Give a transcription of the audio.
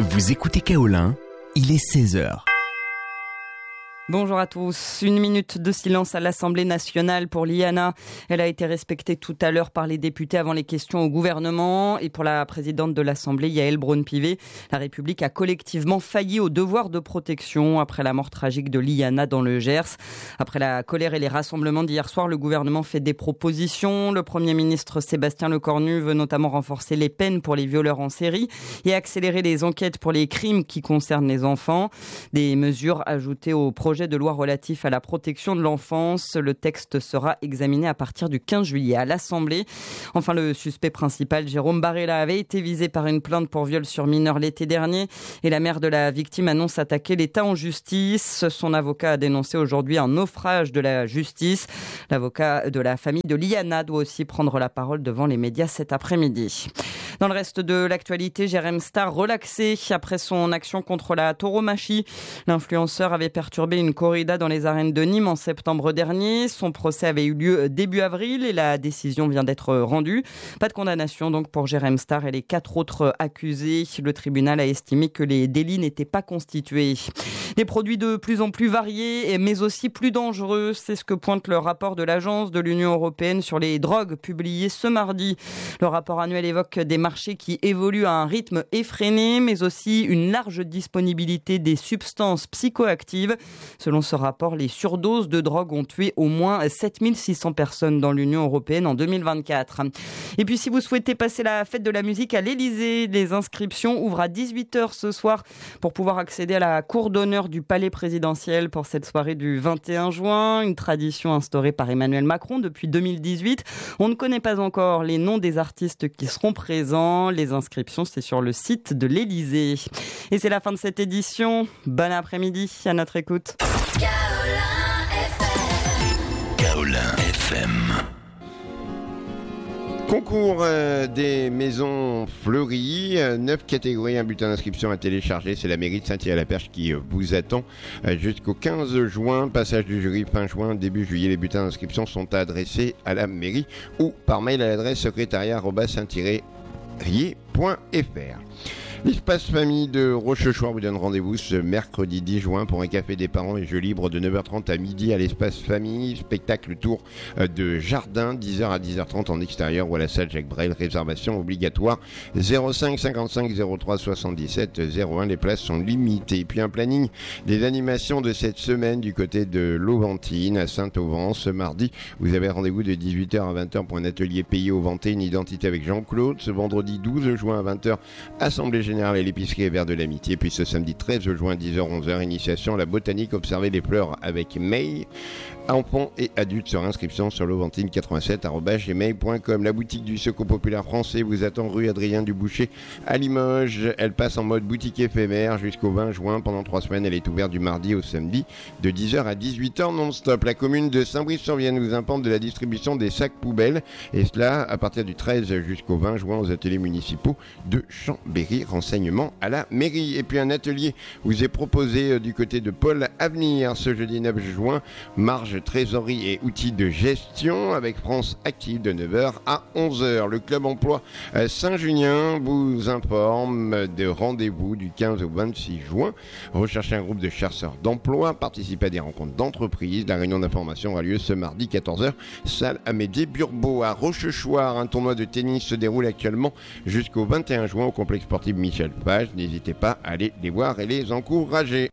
Vous écoutez Kaolin, il est 16h. Bonjour à tous. 1 minute de silence à l'Assemblée nationale pour Liana. Elle a été respectée tout à l'heure par les députés avant les questions au gouvernement. Et pour la présidente de l'Assemblée, Yaël Braun-Pivet, la République a collectivement failli au devoir de protection après la mort tragique de Liana dans le Gers. Après la colère et les rassemblements d'hier soir, le gouvernement fait des propositions. Le Premier ministre Sébastien Lecornu veut notamment renforcer les peines pour les violeurs en série et accélérer les enquêtes pour les crimes qui concernent les enfants. Des mesures ajoutées au projet de loi relatif à la protection de l'enfance. Le texte sera examiné à partir du 15 juillet à l'Assemblée. Enfin, le suspect principal, Jérôme Barella, avait été visé par une plainte pour viol sur mineur l'été dernier et la mère de la victime annonce attaquer l'État en justice. Son avocat a dénoncé aujourd'hui un naufrage de la justice. L'avocat de la famille de Liana doit aussi prendre la parole devant les médias cet après-midi. Dans le reste de l'actualité, Jérém Star relaxé après son action contre la tauromachie. L'influenceur avait perturbé une corrida dans les arènes de Nîmes en septembre dernier. Son procès avait eu lieu début avril et la décision vient d'être rendue. Pas de condamnation donc pour Jérém Star et les 4 autres accusés. Le tribunal a estimé que les délits n'étaient pas constitués. Des produits de plus en plus variés mais aussi plus dangereux, c'est ce que pointe le rapport de l'Agence de l'Union européenne sur les drogues publié ce mardi. Le rapport annuel évoque des marchés qui évoluent à un rythme effréné mais aussi une large disponibilité des substances psychoactives. Selon ce rapport, les surdoses de drogue ont tué au moins 7600 personnes dans l'Union européenne en 2024. Et puis si vous souhaitez passer la fête de la musique à l'Elysée, les inscriptions ouvrent à 18h ce soir pour pouvoir accéder à la cour d'honneur du palais présidentiel pour cette soirée du 21 juin, une tradition instaurée par Emmanuel Macron depuis 2018. On ne connaît pas encore les noms des artistes qui seront présents. Les inscriptions, c'est sur le site de l'Elysée. Et c'est la fin de cette édition. Bon après-midi à notre écoute. Kaolin FM. Concours des maisons fleuries, 9 catégories, un bulletin d'inscription à télécharger. C'est la mairie de Saint-Thierry-la-Perche qui vous attend jusqu'au 15 juin. Passage du jury fin juin, début juillet. Les bulletins d'inscription sont adressés à la mairie ou par mail à l'adresse secrétariat@saint-thierry.fr. L'espace famille de Rochechouart vous donne rendez-vous ce mercredi 10 juin pour un café des parents et jeux libres de 9h30 à midi à l'espace famille. Spectacle tour de jardin, 10h à 10h30 en extérieur ou à la salle Jacques Brel. Réservation obligatoire 05 55 03 77 01. Les places sont limitées. Et puis un planning des animations de cette semaine du côté de l'Auventine à Saint-Auvent. Ce mardi, vous avez rendez-vous de 18h à 20h pour un atelier payé Auventé, une identité avec Jean-Claude. Ce vendredi 12 juin à 20h, assemblée générale et l'épicerie et verre de l'amitié. Puis ce samedi 13 juin 10h-11h, initiation à la botanique, observer les fleurs avec May. Enfants et adultes sur inscription sur l'auventine87@gmail.com. La boutique du Secours Populaire Français vous attend rue Adrien Duboucher à Limoges. Elle passe en mode boutique éphémère jusqu'au 20 juin. Pendant 3 semaines, elle est ouverte du mardi au samedi de 10h à 18h non-stop. La commune de Saint-Brice-sur-Vienne vous informe de la distribution des sacs poubelles et cela à partir du 13 jusqu'au 20 juin aux ateliers municipaux de Chambéry. Renseignements à la mairie. Et puis un atelier vous est proposé du côté de Pôle Avenir ce jeudi 9 juin. Marge, trésorerie et outils de gestion avec France Active de 9h à 11h. Le club emploi Saint-Junien vous informe de rendez-vous du 15 au 26 juin. Recherchez un groupe de chercheurs d'emploi, participez à des rencontres d'entreprise. La réunion d'information aura lieu ce mardi 14h, salle Amédée Burbeau à Rochechouart. Un tournoi de tennis se déroule actuellement jusqu'au 21 juin au complexe sportif Michel Page. N'hésitez pas à aller les voir et les encourager.